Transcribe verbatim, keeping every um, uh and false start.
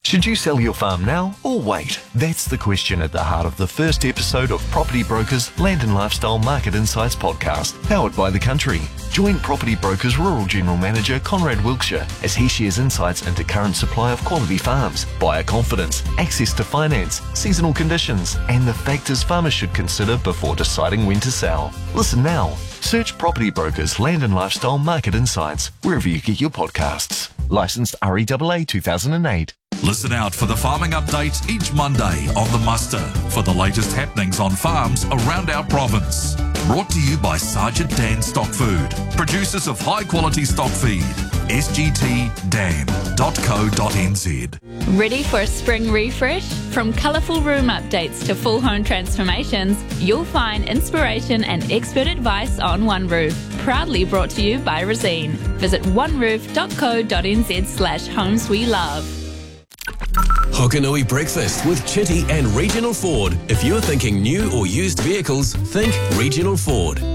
Should you sell your farm now or wait? That's the question at the heart of the first episode of Property Brokers Land and Lifestyle Market Insights podcast, powered by The Country. Join Property Brokers Rural General Manager Conrad Wilkshire as he shares insights into current supply of quality farms, buyer confidence, access to finance, seasonal conditions, and the factors farmers should consider before deciding when to sell. Listen now. Search Property Brokers Land and Lifestyle Market Insights wherever you get your podcasts. Licensed R E A A two thousand eight. Listen out for the farming updates each Monday on The Muster for the latest happenings on farms around our province. Brought to you by Sergeant Dan Stock Food, producers of high-quality stock feed. s g t dam dot co dot n z. Ready for a spring refresh? From colourful room updates to full home transformations, you'll find inspiration and expert advice on One Roof. Proudly brought to you by Resene. Visit one roof dot co dot n z slash homes we love. Hokanui Breakfast with Chitty and Regional Ford. If you're thinking new or used vehicles, think Regional Ford.